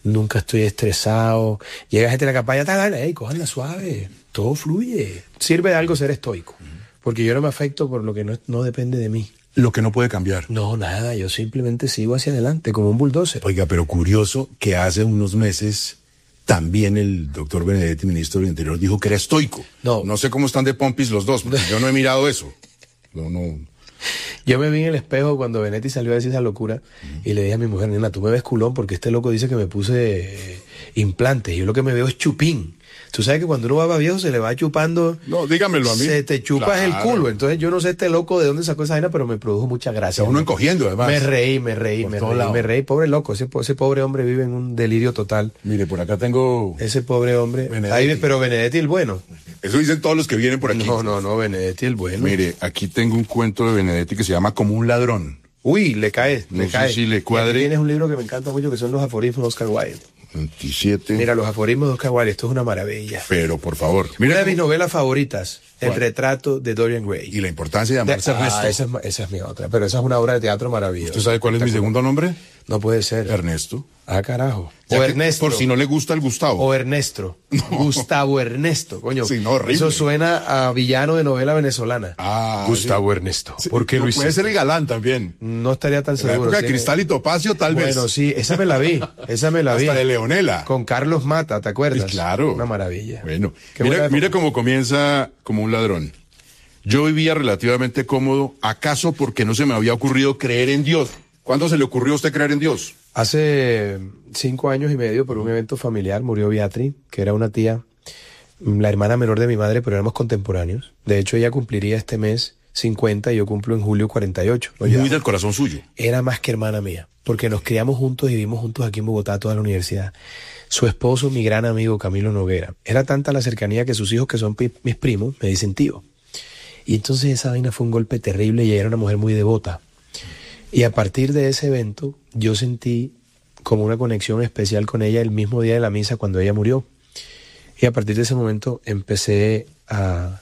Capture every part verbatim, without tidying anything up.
nunca estoy estresado. Llega gente a la campaña, dale, hey, cójanla suave, todo fluye. Sirve de algo ser estoico, porque yo no me afecto por lo que no, no depende de mí. Lo que no puede cambiar. No, nada, yo simplemente sigo hacia adelante como un bulldozer. Oiga, pero curioso que hace unos meses también el doctor Benedetti, ministro del Interior, dijo que era estoico. No. No sé cómo están de pompis los dos, porque yo no he mirado eso. No, no. Yo me vi en el espejo cuando Benedetti salió a decir esa locura uh-huh. y le dije a mi mujer, nena, tú me ves culón porque este loco dice que me puse eh, implantes. Yo lo que me veo es chupín. Tú sabes que cuando uno va para viejo se le va chupando. No, dígamelo a mí. Se te chupas claro. el culo. Entonces yo no sé este loco de dónde sacó esa vaina, pero me produjo mucha gracia. O sea, uno encogiendo, además. Me reí, me reí, por me reí, lado. me reí. Pobre loco, ese, ese pobre hombre vive en un delirio total. Mire, por acá tengo... Ese pobre hombre. Ahí, pero Benedetti el bueno. Eso dicen todos los que vienen por aquí. No, no, no, Benedetti el bueno. Mire, aquí tengo un cuento de Benedetti que se llama Como un ladrón. Uy, le cae, no le sé cae. si le cuadre. Aquí tienes un libro que me encanta mucho que son los aforismos de Oscar Wilde. veintisiete. Mira, los aforismos de Oscar Wilde, esto es una maravilla. Pero, por favor. Mira una de mis novelas favoritas, El ¿Cuál? retrato de Dorian Gray. Y la importancia de llamarse de, Ernesto. Ah, esa es, esa es mi otra, pero esa es una obra de teatro maravillosa. ¿Usted sabe cuál es mi segundo nombre? No puede ser. Ernesto. Ah, carajo. O, o Ernesto. Por si no le gusta el Gustavo. O Ernesto. No. Gustavo Ernesto, coño. Sí, no, horrible. Eso suena a villano de novela venezolana. Ah, Gustavo sí. Ernesto. Sí, ¿Por qué lo hiciste? Puede ser el galán también. No estaría tan seguro. En la época de de Cristal y Topacio, tal bueno, vez. Bueno, sí, esa me la vi. Esa me la Hasta vi. Hasta de Leonela. Con Carlos Mata, ¿te acuerdas? Sí, claro. Una maravilla. Bueno, mira, mira cómo comienza Como un ladrón. Yo vivía relativamente cómodo, acaso porque no se me había ocurrido creer en Dios. ¿Cuándo se le ocurrió a usted creer en Dios? Hace cinco años y medio, por un evento familiar, murió Beatriz, que era una tía, la hermana menor de mi madre, pero éramos contemporáneos. De hecho, ella cumpliría este mes cincuenta y yo cumplo en julio cuarenta y ocho. Muy ya, del corazón suyo. Era más que hermana mía, porque nos criamos juntos y vivimos juntos aquí en Bogotá, toda la universidad. Su esposo, mi gran amigo Camilo Noguera. Era tanta la cercanía que sus hijos, que son pi- mis primos, me dicen tío. Y entonces esa vaina fue un golpe terrible y ella era una mujer muy devota. Y a partir de ese evento, yo sentí como una conexión especial con ella el mismo día de la misa cuando ella murió. Y a partir de ese momento empecé a,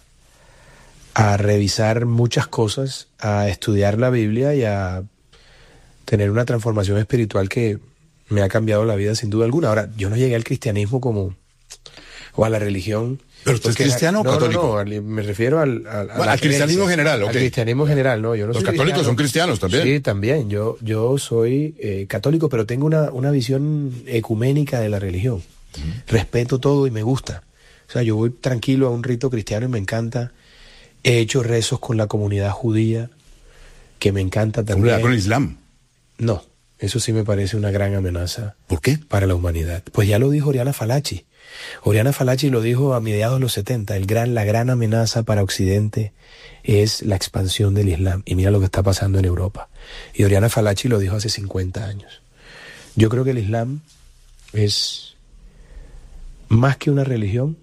a revisar muchas cosas, a estudiar la Biblia y a tener una transformación espiritual que me ha cambiado la vida sin duda alguna. Ahora, yo no llegué al cristianismo como, o a la religión. ¿Pero usted es cristiano o no, católico? No, no, me refiero al, al, bueno, al cristianismo general, ok. Al cristianismo general, no, yo no Los soy católicos cristiano. son cristianos también. Sí, también. Yo, yo soy eh, católico, pero tengo una, una visión ecuménica de la religión. Uh-huh. Respeto todo y me gusta. O sea, yo voy tranquilo a un rito cristiano y me encanta. He hecho rezos con la comunidad judía, que me encanta también. ¿Con el Islam? No, eso sí me parece una gran amenaza. ¿Por qué? Para la humanidad. Pues ya lo dijo Oriana Fallaci. Oriana Fallaci lo dijo a mediados de los setenta, el gran, la gran amenaza para Occidente es la expansión del Islam. Y mira lo que está pasando en Europa. Y Oriana Fallaci lo dijo hace cincuenta años. Yo creo que el Islam es más que una religión,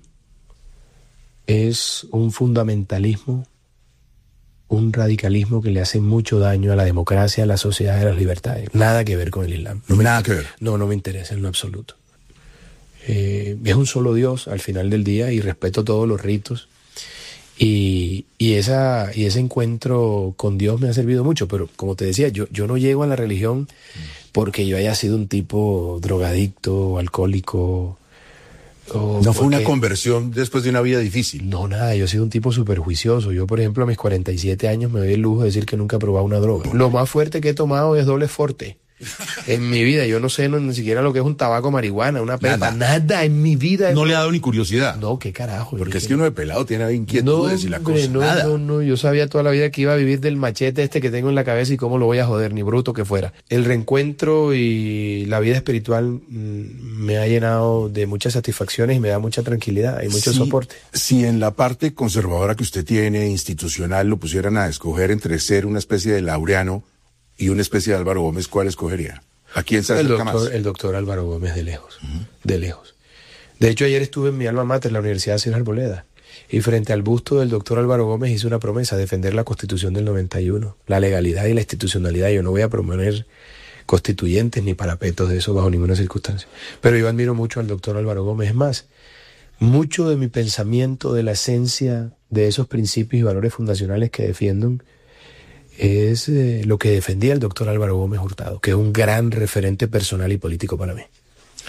es un fundamentalismo, un radicalismo que le hace mucho daño a la democracia, a la sociedad y a las libertades. Nada que ver con el Islam. No, nada que ver. No, no me interesa en lo absoluto. Eh, es un solo Dios al final del día y respeto todos los ritos y, y, esa, y ese encuentro con Dios me ha servido mucho, pero como te decía, yo, yo no llego a la religión porque yo haya sido un tipo drogadicto, alcohólico. O no fue porque... una conversión después de una vida difícil. No, nada, yo he sido un tipo súper juicioso. Yo, por ejemplo, a mis cuarenta y siete años me doy el lujo de decir que nunca he probado una droga. Lo más fuerte que he tomado es doble forte. En mi vida, yo no sé no, ni siquiera lo que es un tabaco, marihuana, una pepa, nada, nada en mi vida. No le ha dado ni curiosidad. No, qué carajo. Porque es que uno de pelado tiene ahí inquietudes no, y la hombre, cosa. No, nada. no, no, yo sabía toda la vida que iba a vivir del machete este que tengo en la cabeza y cómo lo voy a joder, ni bruto que fuera. El reencuentro y la vida espiritual mmm, me ha llenado de muchas satisfacciones y me da mucha tranquilidad y mucho sí, soporte. Si en la parte conservadora que usted tiene, institucional, lo pusieran a escoger entre ser una especie de Laureano y una especie de Álvaro Gómez, ¿cuál escogería? ¿A quién se acerca más? El doctor Álvaro Gómez, de lejos, uh-huh. de lejos. De hecho, ayer estuve en mi alma mater, la Universidad César Arboleda, y frente al busto del doctor Álvaro Gómez hice una promesa, defender la Constitución del noventa y uno, la legalidad y la institucionalidad. Yo no voy a proponer constituyentes ni parapetos de eso bajo ninguna circunstancia. Pero yo admiro mucho al doctor Álvaro Gómez. Es más, mucho de mi pensamiento, de la esencia de esos principios y valores fundacionales que defiendo, es eh, lo que defendía el doctor Álvaro Gómez Hurtado, que es un gran referente personal y político para mí.